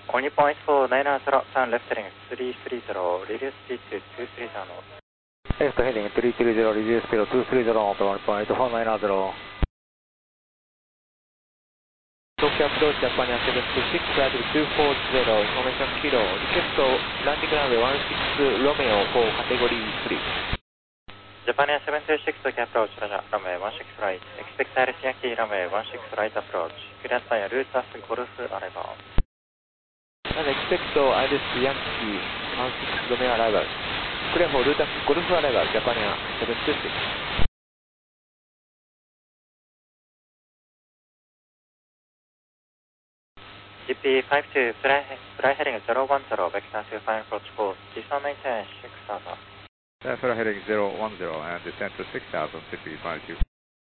All Nippon 8490, turn left heading 330, reduce speed to 230 knots. Left heading 330, reduce speed to 230 knots, All Nippon 8490. Tokyo approach Japan 76, flight 240, information kilo, request landing runway 16 Romeo for category 3. Japan 76, Tokyo approach, Roger, runway 16 right. Expect Iris Yankee, runway 16 right approach. Clearance by route as Golf arrival. Expect Iris Yankee 16 Romeo arrival. Clear for route as Golf arrival, Japan 76. GP52, fly heading 010, vector to final approach course, descend maintain 6000. Fly heading 010 and descend to 6000, GP52.